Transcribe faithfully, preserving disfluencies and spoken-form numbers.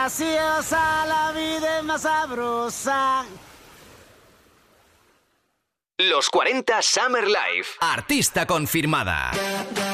graciosa, la vida es más sabrosa. Los cuarenta Summer Live. Artista confirmada.